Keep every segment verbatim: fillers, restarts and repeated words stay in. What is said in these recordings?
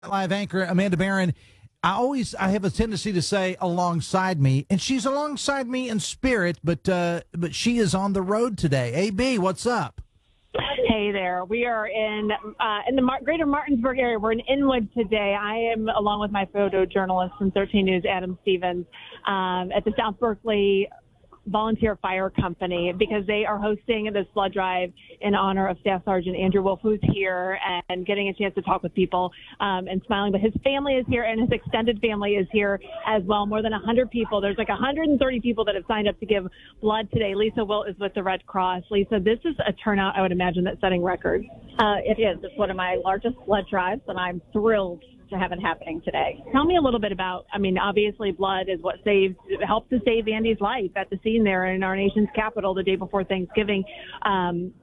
Live anchor Amanda Barron. I always I have a tendency to say alongside me, and she's alongside me in spirit, but uh, but she is on the road today. A B, what's up? Hey there. We are in uh, in the Mar- greater Martinsburg area. We're in Inwood today. I am along with my photojournalist from thirteen News, Adam Stevens, um, at the South Berkeley Volunteer Fire Company, because they are hosting this blood drive in honor of Staff Sergeant Andrew Wolf, who's here and getting a chance to talk with people um, and smiling. But his family is here, and his extended family is here as well. More than one hundred people. There's like one hundred thirty people that have signed up to give blood today. Lisa Wilt is with the Red Cross. Lisa, this is a turnout, I would imagine, that's setting records. Uh, it is. It's one of my largest blood drives, and I'm thrilled to have it happening today. Tell me a little bit about, I mean, obviously blood is what saved, helped to save Andy's life at the scene there in our nation's capital the day before Thanksgiving. Um,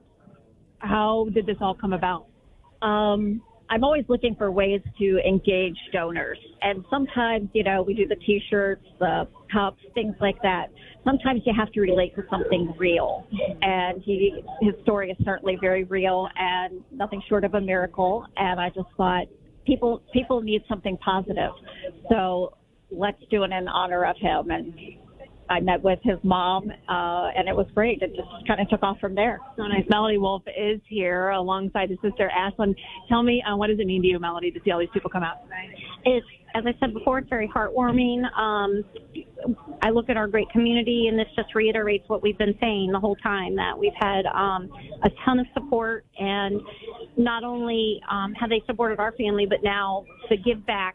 how did this all come about? Um, I'm always looking for ways to engage donors. And sometimes, you know, we do the T-shirts, the cups, things like that. Sometimes you have to relate to something real. And he, his story is certainly very real and nothing short of a miracle. And I just thought, People people need something positive, so let's do it in honor of him. And I met with his mom, uh, and it was great. It just kind of took off from there. So nice. Melody Wolf is here alongside his sister, Ashlyn. Tell me, uh, what does it mean to you, Melody, to see all these people come out today? It's, as I said before, it's very heartwarming. Um, I look at our great community, and this just reiterates what we've been saying the whole time, that we've had um, a ton of support, and not only um, have they supported our family, but now the give back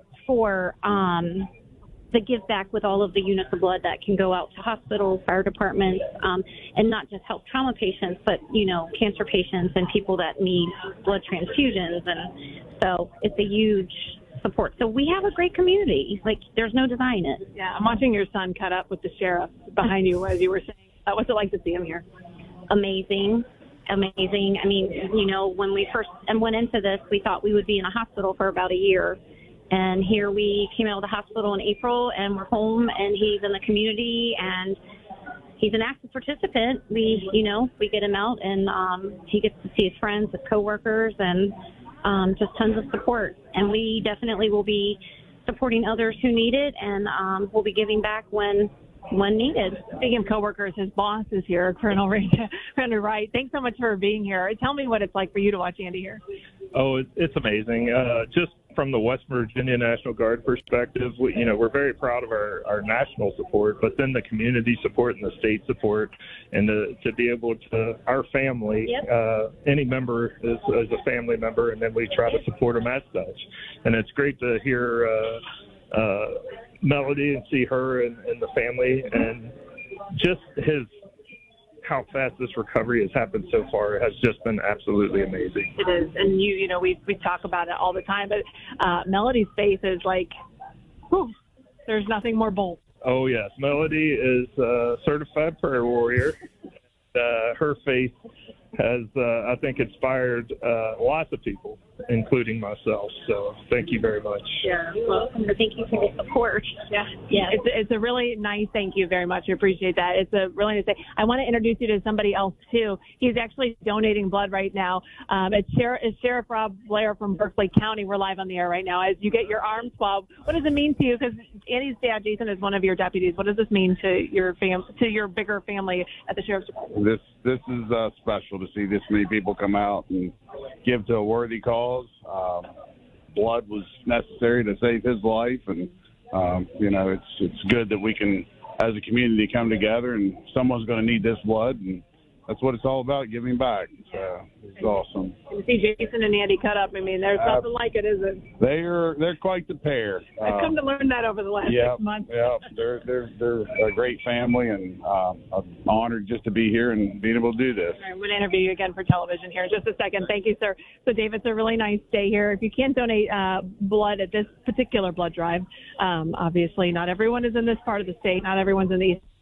for um, the give back with all of the units of blood that can go out to hospitals, fire departments, um, and not just help trauma patients, but, you know, cancer patients and people that need blood transfusions. And so it's a huge support. So we have a great community. Like, there's no denying it. Yeah, I'm watching your son cut up with the sheriff behind you as you were saying. Uh, what's it like to see him here? Amazing. Amazing. I mean, you know, when we first and went into this, we thought we would be in a hospital for about a year. And here we came out of the hospital in April, and we're home, and he's in the community, and he's an active participant. We, you know, we get him out, and um, he gets to see his friends, his coworkers, and um, just tons of support. And we definitely will be supporting others who need it, and um, we'll be giving back when when needed. Speaking of coworkers, his boss is here, Colonel Randy Wright. Thanks so much for being here. Tell me what it's like for you to watch Andy here. Oh, it's, it's amazing. Uh, just from the West Virginia National Guard perspective, we, you know, we're very proud of our, our national support, but then the community support and the state support, and to, to be able to, our family, Yep. uh, any member is, is a family member, and then we try to support them as such. And it's great to hear uh, uh, Melody and see her and, and the family, and just his how fast this recovery has happened so far has just been absolutely amazing. It is, and you, you know, we we talk about it all the time, but uh, Melody's face is like, whew, there's nothing more bold. Oh yes, Melody is a certified prayer warrior. Uh, her faith has, uh, I think, inspired uh, lots of people, including myself. So thank you very much. Yeah, well, thank you for the support. Yeah, yeah. It's a, it's a really nice thank you very much. I appreciate that. It's a really nice thing. I want to introduce you to somebody else too. He's actually donating blood right now. Um, it's, Sheriff, it's Sheriff Rob Blair from Berkeley County. We're live on the air right now. As you get your arm swab, what does it mean to you? Because Andy's dad, Jason, is one of your deputies. What does this mean to your fam- to your bigger family at the Sheriff's Department? This this is uh, special to see this many people come out and give to a worthy cause. Um, blood was necessary to save his life, and um, you know, it's it's good that we can, as a community, come together, and someone's going to need this blood, and that's what it's all about, giving back. So it's awesome. You see Jason and Andy cut up. I mean, there's Uh, nothing like it, is it? They're they're quite the pair. I've come to learn that over the last yeah, six months. Yeah, they're they're they're a great family, and um, I'm honored just to be here and being able to do this. All right, I'm going to interview you again for television here in just a second. Thank you, sir. So, Dave, it's a really nice day here. If you can't donate uh, blood at this particular blood drive, um, obviously not everyone is in this part of the state. Not everyone's in the East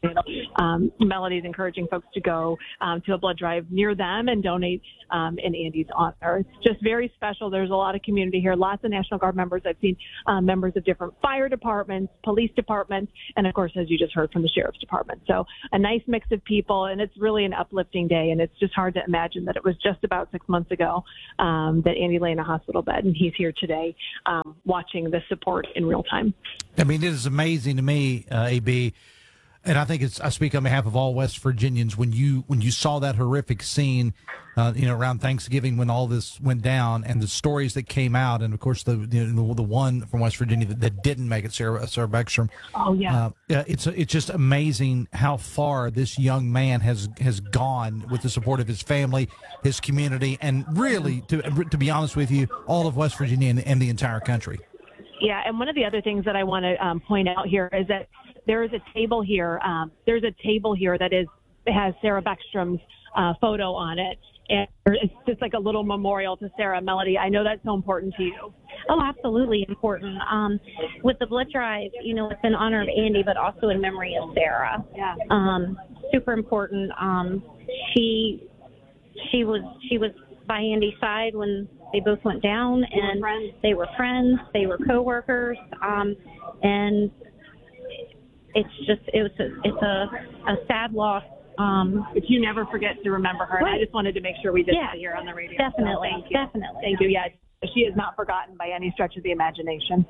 Um, Melody is encouraging folks to go um, to a blood drive near them and donate um, in Andy's honor. It's just very special. There's a lot of community here, lots of National Guard members. I've seen um, members of different fire departments, police departments, and of course, as you just heard from the sheriff's department. So a nice mix of people, and it's really an uplifting day. And it's just hard to imagine that it was just about six months ago um, that Andy lay in a hospital bed, and he's here today um, watching the support in real time. I mean, it is amazing to me, uh, A B. And I think it's, I speak on behalf of all West Virginians, when you when you saw that horrific scene, uh, you know, around Thanksgiving when all this went down, and the stories that came out, and of course the you know, the one from West Virginia that, that didn't make it, Sarah Sarah Beckstrom. Oh yeah, uh, it's it's just amazing how far this young man has has gone with the support of his family, his community, and really, to to be honest with you, all of West Virginia and, and the entire country. Yeah, and one of the other things that I want to um, point out here is that there is a table here. Um, there's a table here that is has Sarah Beckstrom's uh, photo on it, and it's just like a little memorial to Sarah. Melody, I know that's so important to you. Oh, absolutely important. Um, with the blood drive, you know, it's in honor of Andy, but also in memory of Sarah. Yeah. Um, super important. Um, she she was she was by Andy's side when they both went down, and they were friends. They were coworkers, um, and it's just it was a, it's a, a sad loss. Um, but you never forget to remember her. And I just wanted to make sure we did yeah, that here on the radio. Definitely, so thank you. definitely. Thank you. Yeah, she is not forgotten by any stretch of the imagination.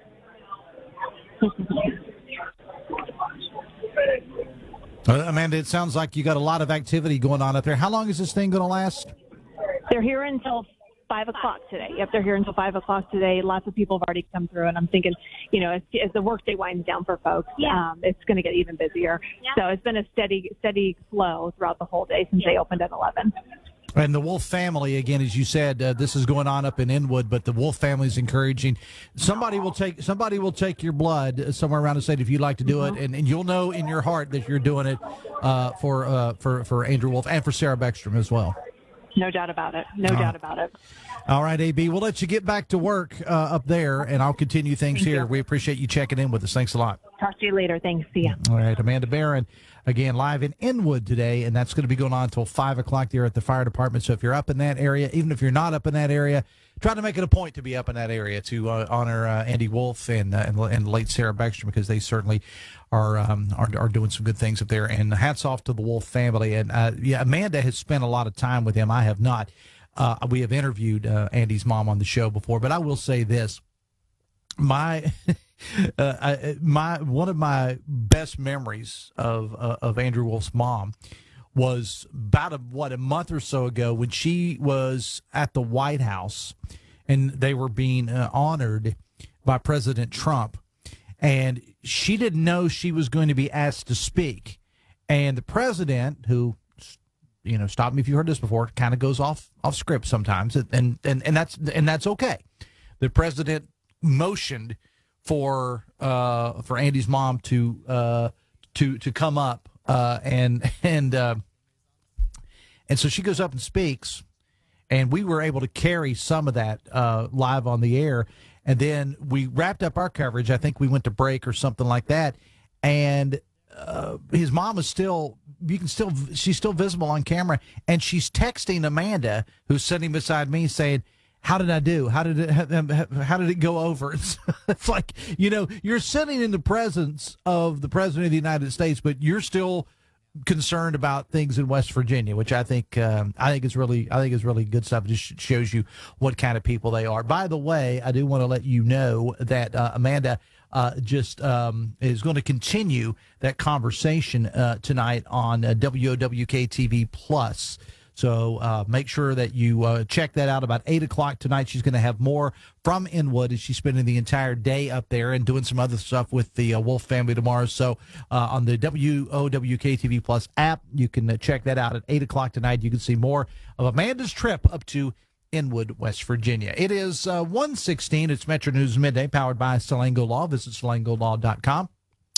uh, Amanda, it sounds like you got a lot of activity going on up there. How long is this thing going to last? They're here until five o'clock today. Yep, they're here until five o'clock today. Lots of people have already come through, and I'm thinking, you know, as, as the workday winds down for folks, yeah. um, it's going to get even busier. Yeah. So it's been a steady, steady flow throughout the whole day since yeah. they opened at eleven. And the Wolf family, again, as you said, uh, this is going on up in Inwood, but the Wolf family is encouraging. Somebody will take somebody will take your blood somewhere around the state if you'd like to do mm-hmm. it, and, and you'll know in your heart that you're doing it uh, for uh, for for Andrew Wolf and for Sarah Beckstrom as well. No doubt about it. No uh, doubt about it. All right, A B, we'll let you get back to work uh, up there, and I'll continue things Thank here. you. We appreciate you checking in with us. Thanks a lot. Talk to you later. Thanks. See ya. All right, Amanda Barron, again, live in Inwood today, and that's going to be going on until five o'clock there at the fire department. So if you're up in that area, even if you're not up in that area, try to make it a point to be up in that area to uh, honor uh, Andy Wolf and, uh, and and late Sarah Beckstrom, because they certainly are, um, are are doing some good things up there. And hats off to the Wolf family. And, uh, yeah, Amanda has spent a lot of time with him. I have not. Uh, we have interviewed uh, Andy's mom on the show before, but I will say this. My uh, I, my one of my best memories of uh, of Andrew Wolf's mom was about a, what a month or so ago when she was at the White House and they were being uh, honored by President Trump, and she didn't know she was going to be asked to speak, and the president, who, you know, stop me if you heard this before, kind of goes off off script sometimes, and and and that's and that's okay. The president motioned for uh, for Andy's mom to uh, to to come up, uh, and and uh, and so she goes up and speaks, and we were able to carry some of that uh, live on the air, and then we wrapped up our coverage. I think we went to break or something like that, and uh, his mom is still. You can still, she's still visible on camera, and she's texting Amanda, who's sitting beside me, saying, "How did I do? How did it? How did it go over?" It's, it's like, you know, you're sitting in the presence of the president of the United States, but you're still concerned about things in West Virginia, which I think um, I think is really I think is really good stuff. It just shows you what kind of people they are. By the way, I do want to let you know that uh, Amanda uh, just um, is going to continue that conversation uh, tonight on uh, W O W K T V Plus. So uh, make sure that you uh, check that out about eight o'clock tonight. She's going to have more from Inwood, as she's spending the entire day up there and doing some other stuff with the uh, Wolf family tomorrow. So uh, on the W O W K T V Plus app, you can uh, check that out at eight o'clock tonight. You can see more of Amanda's trip up to Inwood, West Virginia. It is uh, one sixteen. It's Metro News Midday, powered by Salango Law. Visit salango law dot com.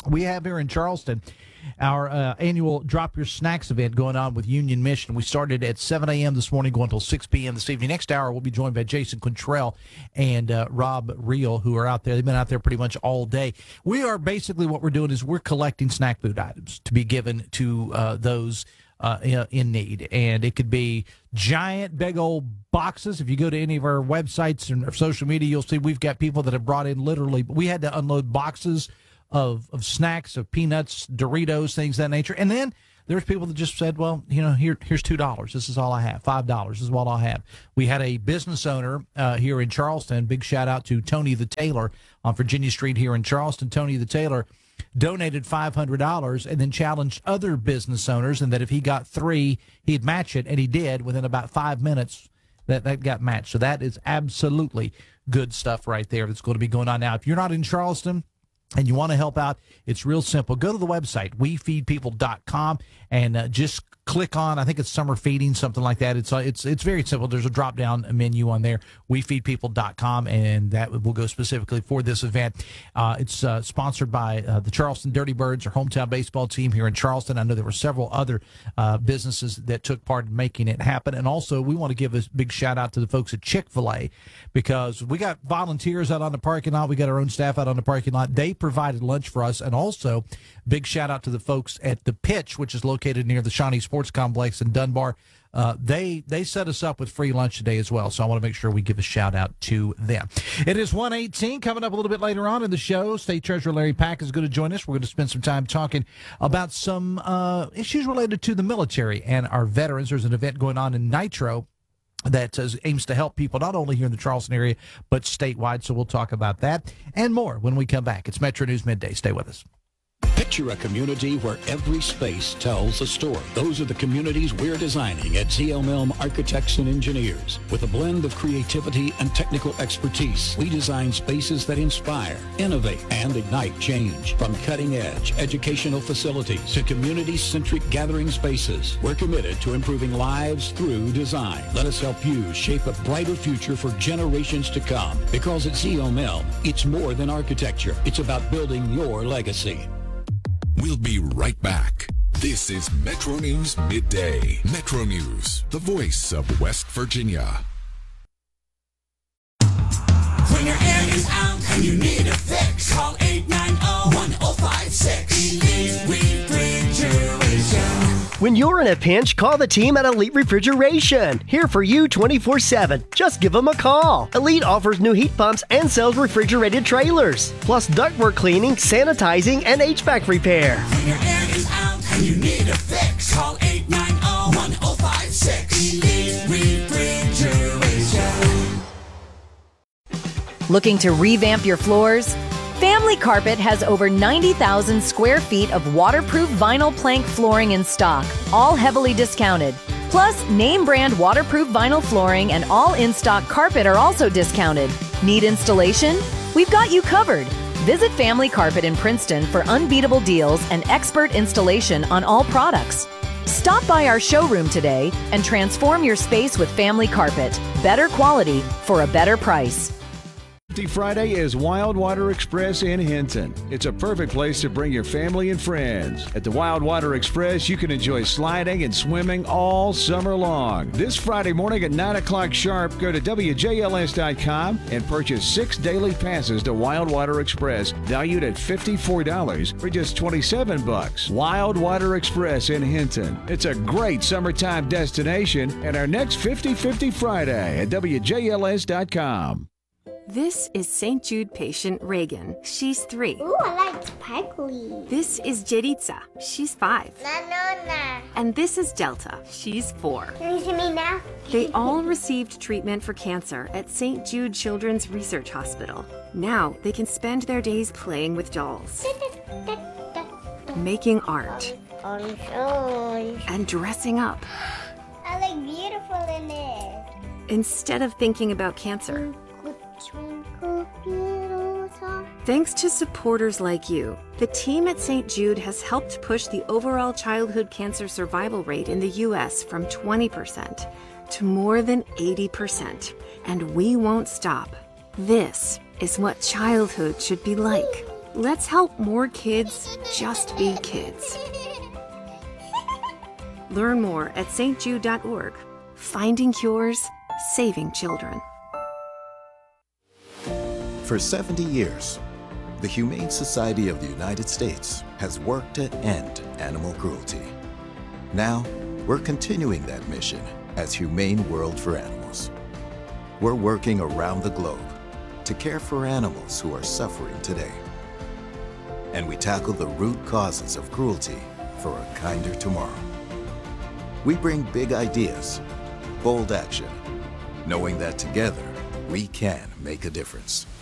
we have here in Charleston our uh, annual Drop Your Snacks event going on with Union Mission. We started at seven a.m. this morning, going until six p.m. this evening. Next hour, we'll be joined by Jason Quintrell and uh, Rob Reel, who are out there. They've been out there pretty much all day. We are basically, what we're doing is we're collecting snack food items to be given to uh, those uh, in need. And it could be giant, big old boxes. If you go to any of our websites and our social media, you'll see we've got people that have brought in literally, we had to unload boxes Of, of snacks, of peanuts, Doritos, things of that nature. And then there's people that just said, well, you know, here here's two dollars. This is all I have. five dollars. This is what I'll have. We had a business owner uh, here in Charleston. Big shout out to Tony the Tailor on Virginia Street here in Charleston. Tony the Tailor donated five hundred dollars and then challenged other business owners, and that if he got three, he'd match it. And he did within about five minutes. That, that got matched. So that is absolutely good stuff right there that's going to be going on now. If you're not in Charleston and you want to help out, it's real simple. Go to the website, we feed people dot com, and uh, just click on, I think it's summer feeding, something like that. It's uh, it's it's very simple. There's a drop-down menu on there, we feed people dot com, and that will go specifically for this event. Uh, it's uh, sponsored by uh, the Charleston Dirty Birds, our hometown baseball team here in Charleston. I know there were several other uh, businesses that took part in making it happen. And also, we want to give a big shout-out to the folks at Chick-fil-A, because we got volunteers out on the parking lot. We got our own staff out on the parking lot. They provided lunch for us. And also, big shout-out to the folks at The Pitch, which is located near the Shawnee Sports Complex in Dunbar. Uh, they they set us up with free lunch today as well, so I want to make sure we give a shout-out to them. It is one eighteen. Coming up a little bit later on in the show, State Treasurer Larry Pack is going to join us. We're going to spend some time talking about some uh, issues related to the military and our veterans. There's an event going on in Nitro that uh, aims to help people not only here in the Charleston area, but statewide, so we'll talk about that and more when we come back. It's Metro News Midday. Stay with us. Picture a community where every space tells a story. Those are the communities we're designing at Z L M Elm Architects and Engineers. With a blend of creativity and technical expertise, we design spaces that inspire, innovate, and ignite change. From cutting-edge educational facilities to community-centric gathering spaces, we're committed to improving lives through design. Let us help you shape a brighter future for generations to come. Because at Z L M Elm, it's more than architecture. It's about building your legacy. We'll be right back. This is Metro News Midday. Metro News, the voice of West Virginia. When your air is out and you need a fix, call eight nine zero, one zero five six. Elite Refrigeration. When you're in a pinch, call the team at Elite Refrigeration. Here for you twenty-four seven. Just give them a call. Elite offers new heat pumps and sells refrigerated trailers, plus ductwork cleaning, sanitizing, and H V A C repair. When your air is out and you need a fix, call eight nine zero, one zero five six. Elite Refrigeration. Looking to revamp your floors? Family Carpet has over ninety thousand square feet of waterproof vinyl plank flooring in stock, all heavily discounted. Plus, name brand waterproof vinyl flooring and all in-stock carpet are also discounted. Need installation? We've got you covered. Visit Family Carpet in Princeton for unbeatable deals and expert installation on all products. Stop by our showroom today and transform your space with Family Carpet. Better quality for a better price. Friday is Wild Water Express in Hinton. It's a perfect place to bring your family and friends. At the Wild Water Express, you can enjoy sliding and swimming all summer long. This Friday morning at nine o'clock sharp, go to W J L S dot com and purchase six daily passes to Wild Water Express, valued at fifty-four dollars for just twenty-seven bucks. Wild Water Express in Hinton. It's a great summertime destination, and our next fifty fifty Friday at W J L S dot com. This is Saint Jude patient Reagan. She's three. Ooh, I like sparkly. This is Jeritza. She's five. Na, na, na. And this is Delta. She's four. Can you see me now? They all received treatment for cancer at Saint Jude Children's Research Hospital. Now they can spend their days playing with dolls, making art, and dressing up. I look beautiful in it. Instead of thinking about cancer. Thanks to supporters like you, the team at Saint Jude has helped push the overall childhood cancer survival rate in the U S from twenty percent to more than eighty percent. And we won't stop. This is what childhood should be like. Let's help more kids just be kids. Learn more at s t jude dot org. Finding cures, saving children. For seventy years, the Humane Society of the United States has worked to end animal cruelty. Now, we're continuing that mission as Humane World for Animals. We're working around the globe to care for animals who are suffering today. And we tackle the root causes of cruelty for a kinder tomorrow. We bring big ideas, bold action, knowing that together we can make a difference.